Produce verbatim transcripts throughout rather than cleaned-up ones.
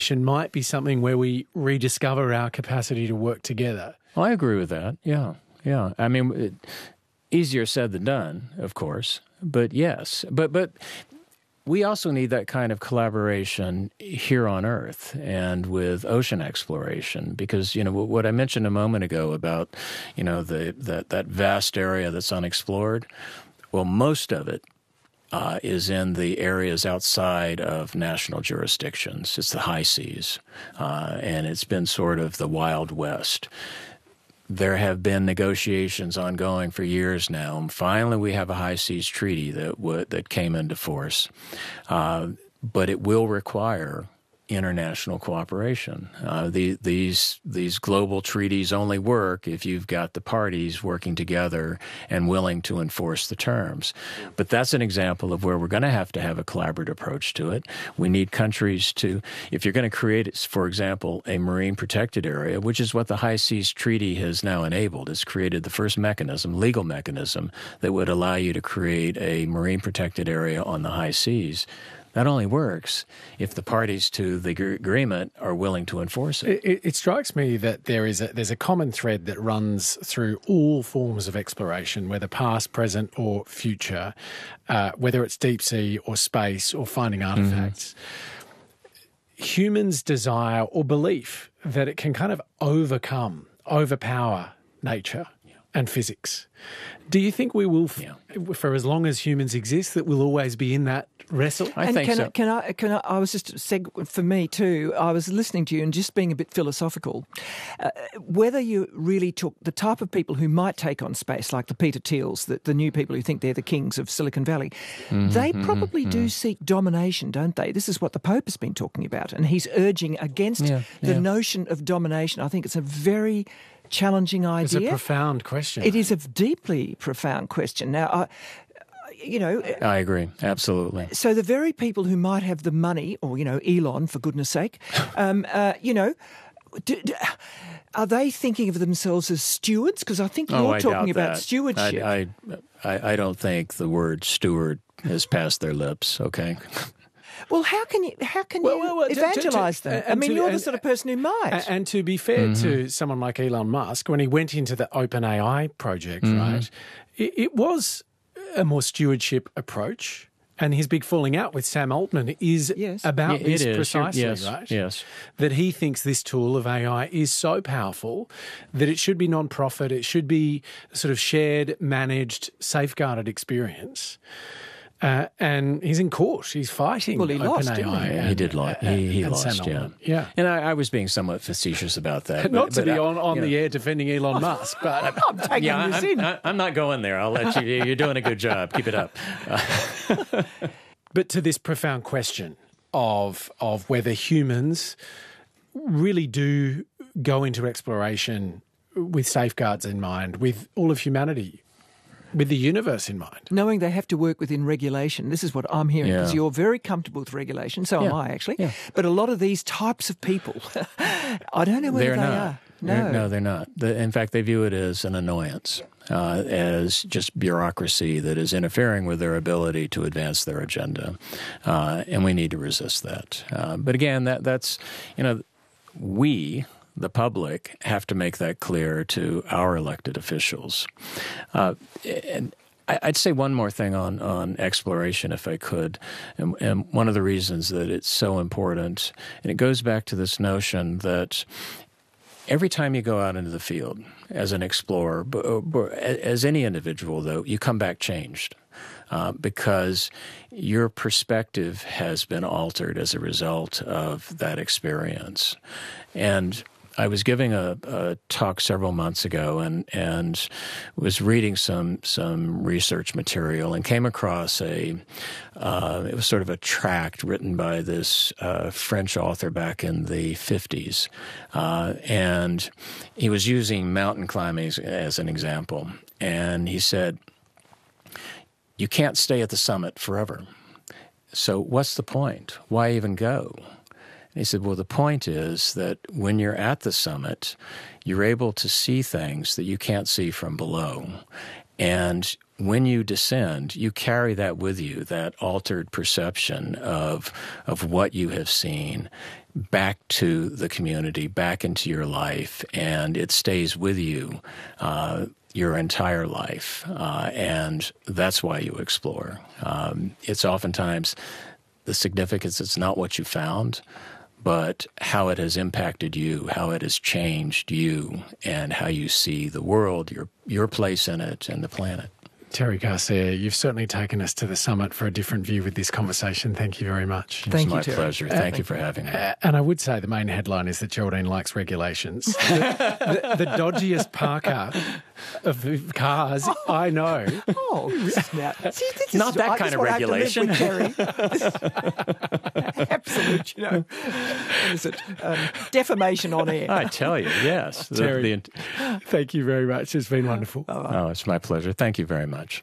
might be something where we rediscover our capacity to work together. Well, I agree with that. Yeah, yeah. I mean, it, easier said than done, of course. But yes, but but we also need that kind of collaboration here on Earth and with ocean exploration, because you know what I mentioned a moment ago about you know the that that vast area that's unexplored. Well, most of it Uh, is in the areas outside of national jurisdictions. It's the high seas, uh, and it's been sort of the Wild West. There have been negotiations ongoing for years now, and finally we have a high seas treaty that w- that came into force, uh, but it will require international cooperation. Uh, the, these these global treaties only work if you've got the parties working together and willing to enforce the terms. But that's an example of where we're going to have to have a collaborative approach to it. We need countries to, if you're going to create, for example, a marine protected area, which is what the High Seas Treaty has now enabled. It's created the first mechanism, legal mechanism, that would allow you to create a marine protected area on the high seas. That only works if the parties to the agreement are willing to enforce it. It, it strikes me that there is a, there's a common thread that runs through all forms of exploration, whether past, present, or future, uh, whether it's deep sea or space or finding artifacts. Mm-hmm. Humans' desire or belief that it can kind of overcome, overpower nature and physics. Do you think we will, yeah. for as long as humans exist, that we'll always be in that wrestle? I and think can so. I, can I, can I, I was just, seg- for me too, I was listening to you and just being a bit philosophical. Uh, whether you really took the type of people who might take on space, like the Peter Thiels, the, the new people who think they're the kings of Silicon Valley, mm-hmm, they probably mm-hmm. do seek domination, don't they? This is what the Pope has been talking about, and he's urging against yeah, the yeah. notion of domination. I think it's a very challenging idea. It's a profound question. It is a deeply profound question. Now, I, you know... I agree, absolutely. So the very people who might have the money, or, you know, Elon, for goodness sake, um, uh, you know... Do, do, are they thinking of themselves as stewards? Because I think you're oh, I talking about that. stewardship. I, I, I don't think the word steward has passed their lips, okay? Well, how can you how can well, you well, well, evangelise to, to, them? to, I mean, to, you're and, the sort of person who might. And, and to be fair mm-hmm. to someone like Elon Musk, when he went into the OpenAI project, mm-hmm. right, it, it was a more stewardship approach. And his big falling out with Sam Altman is yes. about yeah, this is. precisely, yes, right? Yes. That he thinks this tool of A I is so powerful that it should be non-profit, it should be a sort of shared, managed, safeguarded experience. Uh, and he's in court. He's fighting. Well, he lost, didn't he? Yeah, he did lose. He, he lost, yeah. yeah. And I, I was being somewhat facetious about that. Not but, to but be I, on, on you know. the air defending Elon Musk, but... I'm taking yeah, this I'm, in. I, I'm not going there. I'll let you... You're doing a good job. Keep it up. Uh, but to this profound question of of whether humans really do go into exploration with safeguards in mind, with all of humanity, with the universe in mind. Knowing they have to work within regulation. This is what I'm hearing, because yeah. you're very comfortable with regulation. So yeah. am I, actually. Yeah. But a lot of these types of people, I don't know whether they're they not. are. No. They're, no, they're not. The, in fact, they view it as an annoyance, uh, as just bureaucracy that is interfering with their ability to advance their agenda. Uh, and we need to resist that. Uh, but again, that that's, you know, we... the public have to make that clear to our elected officials. Uh, and I'd say one more thing on, on exploration, if I could. And, and one of the reasons that it's so important, and it goes back to this notion that every time you go out into the field as an explorer, as any individual, though, you come back changed. Uh, because your perspective has been altered as a result of that experience. And I was giving a, a talk several months ago and, and was reading some some research material and came across a, uh, it was sort of a tract written by this uh, French author back in the fifties. Uh, and he was using mountain climbing as, as an example. And he said, you can't stay at the summit forever. So what's the point? Why even go? And he said, well, the point is that when you're at the summit, you're able to see things that you can't see from below. And when you descend, you carry that with you, that altered perception of of what you have seen. back to the community, back into your life, and it stays with you uh, your entire life. Uh, and that's why you explore. Um, it's oftentimes the significance, it's not what you found, but how it has impacted you, how it has changed you, and how you see the world, your your place in it, and the planet. Terry Garcia, you've certainly taken us to the summit for a different view with this conversation. Thank you very much. Thank it's you, my Terry. pleasure. Uh, Thank you for having me. Uh, and I would say the main headline is that Geraldine likes regulations. the, the, the dodgiest parker of cars I know. Oh, snap. See, this Not is, that I kind just of want to regulation. have to live with Terry. Absolute, you know. What is it? Um, defamation on air. I tell you, yes. The- Terry, the- thank you very much. It's been wonderful. oh, it's my pleasure. Thank you very much.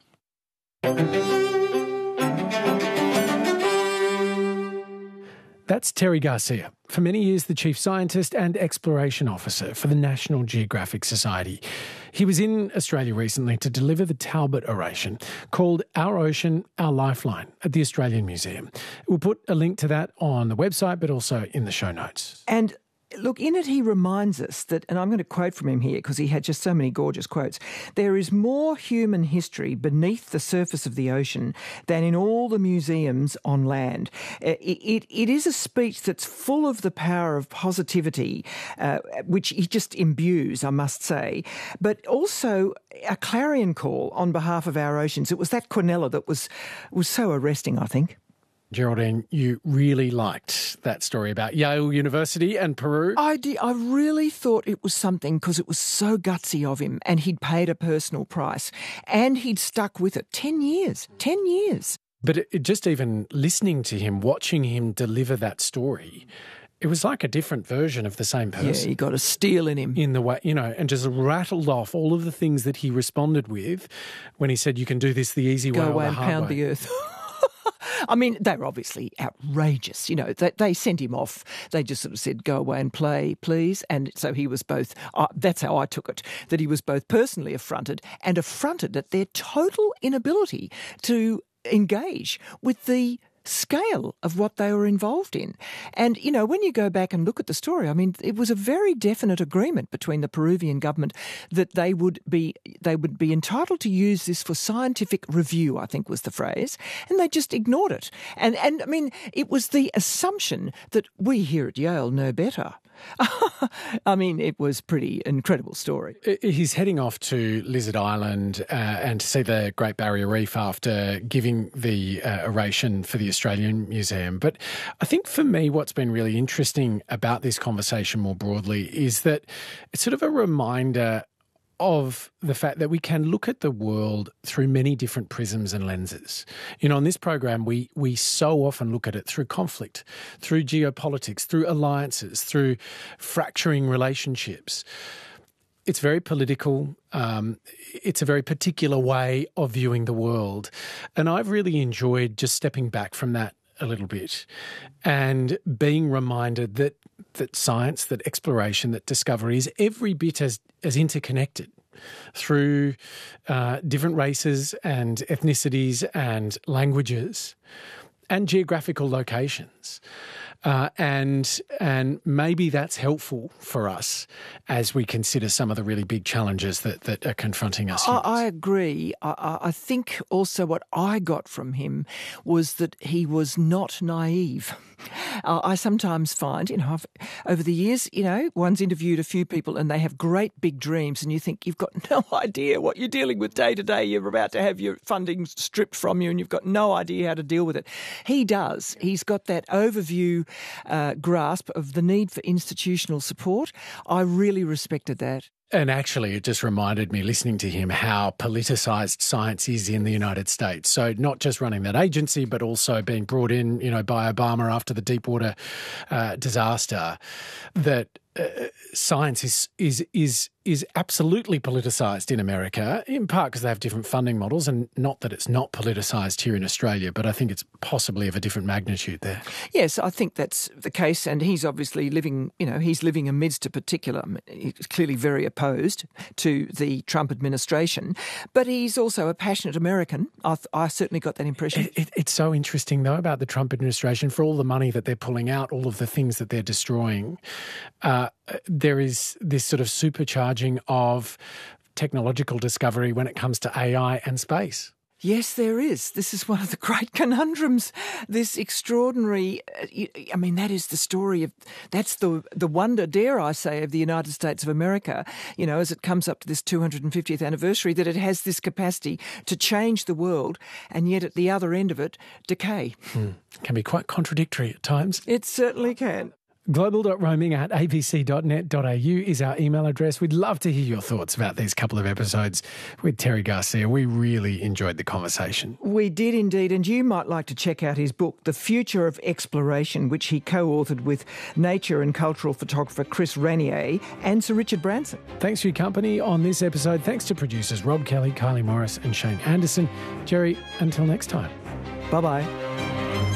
That's Terry Garcia, for many years the Chief Scientist and Exploration Officer for the National Geographic Society. He was in Australia recently to deliver the Talbot oration called Our Ocean, Our Lifeline at the Australian Museum. We'll put a link to that on the website, but also in the show notes. And look, in it he reminds us that, and I'm going to quote from him here because he had just so many gorgeous quotes, there is more human history beneath the surface of the ocean than in all the museums on land. It, it, it is a speech that's full of the power of positivity, uh, which he just imbues, I must say, but also a clarion call on behalf of our oceans. It was that Quinella that was was so arresting, I think. Geraldine, you really liked that story about Yale University and Peru. I did, I really thought it was something because it was so gutsy of him and he'd paid a personal price and he'd stuck with it. Ten years. Ten years. But it, it just even listening to him, watching him deliver that story, it was like a different version of the same person. Yeah, he got a steel in him. In the way, you know, and just rattled off all of the things that he responded with when he said, you can do this the easy way Go or away the and hard pound way. the earth. I mean, they were obviously outrageous. You know, they, they sent him off. They just sort of said, go away and play, please. And so he was both, uh, that's how I took it, that he was both personally affronted and affronted at their total inability to engage with the scale of what they were involved in. And, you know, when you go back and look at the story, I mean, it was a very definite agreement between the Peruvian government that they would be they would be entitled to use this for scientific review, I think was the phrase, and they just ignored it. And, and I mean, it was the assumption that we here at Yale know better. I mean, it was a pretty incredible story. He's heading off to Lizard Island uh, and to see the Great Barrier Reef after giving the uh, oration for the Australian Museum. But I think for me, what's been really interesting about this conversation more broadly is that it's sort of a reminder of the fact that we can look at the world through many different prisms and lenses. You know, on this program, we we so often look at it through conflict, through geopolitics, through alliances, through fracturing relationships. It's very political. Um, it's a very particular way of viewing the world. And I've really enjoyed just stepping back from that a little bit and being reminded that that science, that exploration, that discovery is every bit as, as interconnected through uh, different races and ethnicities and languages and geographical locations. Uh, and and maybe that's helpful for us as we consider some of the really big challenges that, that are confronting us. I, I agree. I, I think also what I got from him was that he was not naive. Uh, I sometimes find, you know, I've, over the years, you know, one's interviewed a few people and they have great big dreams and you think you've got no idea what you're dealing with day to day. You're about to have your funding stripped from you and you've got no idea how to deal with it. He does. He's got that overview uh, grasp of the need for institutional support. I really respected that. And actually, it just reminded me, listening to him, how politicised science is in the United States. So not just running that agency, but also being brought in, you know, by Obama after the Deepwater uh, disaster, that uh, science is is is is absolutely politicised in America, in part because they have different funding models, and not that it's not politicised here in Australia, but I think it's possibly of a different magnitude there. Yes, I think that's the case, and he's obviously living, you know, he's living amidst a particular, he's clearly very opposed to the Trump administration, but he's also a passionate American. I, th- I certainly got that impression. It, it, it's so interesting, though, about the Trump administration. For all the money that they're pulling out, all of the things that they're destroying, uh, there is this sort of supercharging of technological discovery when it comes to A I and space. Yes, there is. This is one of the great conundrums. This extraordinary, I mean, that is the story of, that's the the wonder, dare I say, of the United States of America, you know, as it comes up to this two hundred fiftieth anniversary, that it has this capacity to change the world and yet at the other end of it, decay. Hmm. Can be quite contradictory at times. It certainly can. global dot roaming at a b c dot net dot a u is our email address. We'd love to hear your thoughts about these couple of episodes with Terry Garcia. We really enjoyed the conversation. We did indeed, and you might like to check out his book, The Future of Exploration, which he co-authored with nature and cultural photographer Chris Ranier and Sir Richard Branson. Thanks for your company on this episode. Thanks to producers Rob Kelly, Kylie Morris and Shane Anderson. Jerry, until next time. Bye-bye.